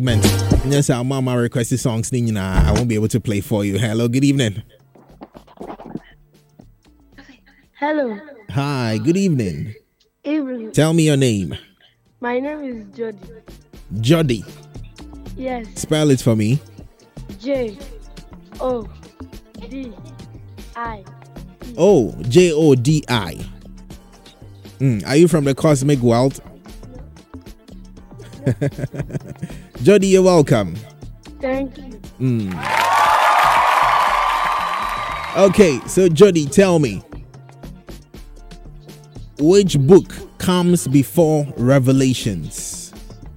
Yes, our mama requested songs. I won't be able to play for you. Hello, good evening. Hello. Hi, good evening. Evening. Tell me your name. My name is Jody. Jody. Yes. Spell it for me. J-O-D-I. Oh, Jodi. Are you from the cosmic world? Jody, you're welcome. Thank you. Okay, so Jody, tell me, which book comes before Revelations?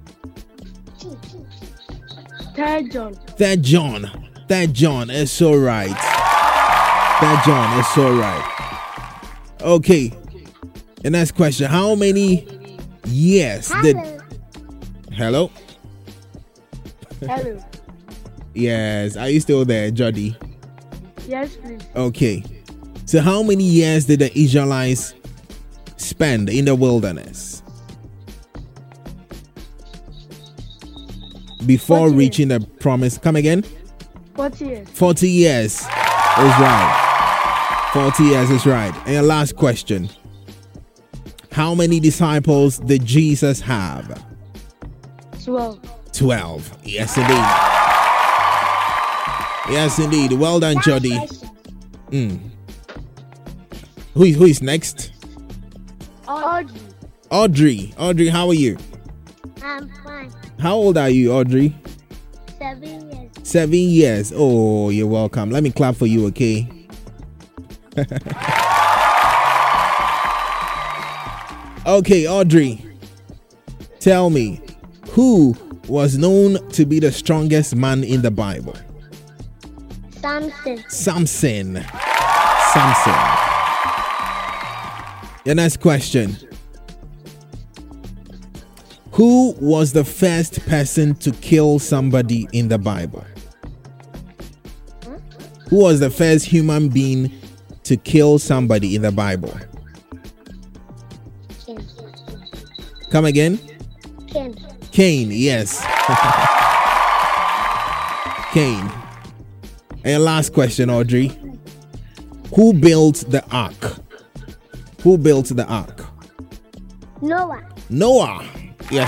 3 John. 3 John. 3 John is so right. 3 John is so right. Okay. The next question. How many years did... Hello? Hello. Yes. Are you still there, Jody? Yes, please. Okay. So how many years did the Israelites spend in the wilderness before 40 reaching the promise? Come again? 40 years. 40 years is right. 40 years is right. And your last question. How many disciples did Jesus have? 12. 12. Yes, indeed. Yes, indeed. Well done, Jody. Who is next? Audrey. Audrey, how are you? I'm fine. How old are you, Audrey? 7 years. 7 years. Oh, you're welcome. Let me clap for you, okay? Okay, Audrey. Tell me, who was known to be the strongest man in the Bible? Samson. Your next question. Who was the first person to kill somebody in the Bible? Who was the first human being to kill somebody in the Bible? Come again? Cain, yes. Cain. And last question, Audrey. Who built the ark? Who built the ark? Noah. Yes,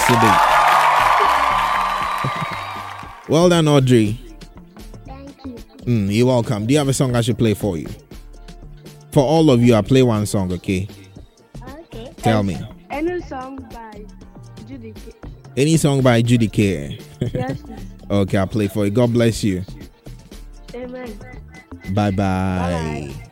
indeed. Well done, Audrey. Thank you. You're welcome. Do you have a song I should play for you? For all of you, I'll play one song, okay? Okay. Tell me. Any song by Judy K. Any song by Judy K. Yes, please. Okay, I'll play for you. God bless you. Amen. Bye-bye.